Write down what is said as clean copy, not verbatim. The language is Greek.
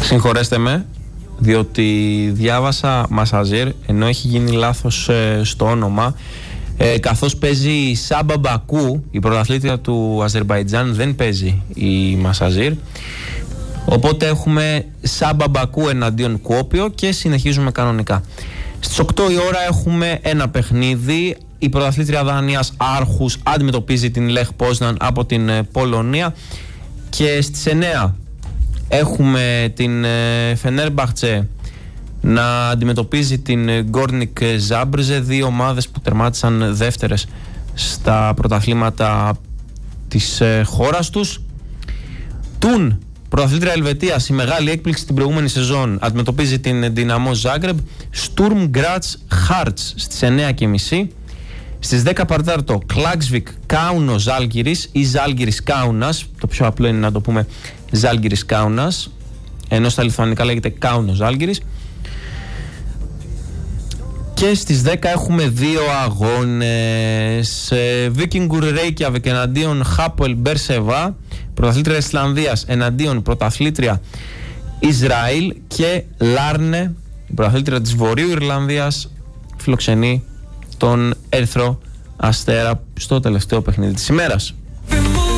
Συγχωρέστε με, διότι διάβασα Μασαζίρ ενώ έχει γίνει λάθος στο όνομα, καθώς παίζει η Σάμπα Μπακού, η πρωταθλήτρια του Αζερμπαϊτζάν, δεν παίζει η Μασαζίρ. Οπότε έχουμε Σάμπα Μπακού εναντίον Κουόπιο και συνεχίζουμε κανονικά. Στις 8 η ώρα έχουμε ένα παιχνίδι. Η πρωταθλήτρια Δανίας Άρχους αντιμετωπίζει την Λεχ Πόσναν από την Πολωνία. Και στις 9 έχουμε την Φενέρμπαχτσε να αντιμετωπίζει την Γκόρνικ Ζάμπρζε, δύο ομάδες που τερμάτισαν δεύτερες στα πρωταθλήματα της χώρας τους. Τουν, πρωταθλήτρια Ελβετίας, η μεγάλη έκπληξη την προηγούμενη σεζόν, αντιμετωπίζει την Δυναμό Ζάγκρεμπ. Στουρμ Γκράτς Χάρτς στις 9.30. Στις 10 παρτάρτο Κλάξβικ Κάουνο Ζάλγκιρις ή Ζάλγκιρις Κάουνας. Το πιο απλό είναι να το πούμε Ζάλγκιρις Κάουνας, ενώ στα λιθουανικά λέγεται Κάουνο Ζάλγκιρις. Και στις 10 έχουμε δύο αγώνες. Βίκινγκουρ Ρέικιαβικ εναντίον Χάπολ Μπερσεβά, πρωταθλήτρια Ισλανδίας εναντίον πρωταθλήτρια Ισραήλ. Και Λάρνε, η πρωταθλήτρια της Βορείου Ιρλανδίας, φιλοξενεί τον Ερυθρό Αστέρα στο τελευταίο παιχνίδι της ημέρας.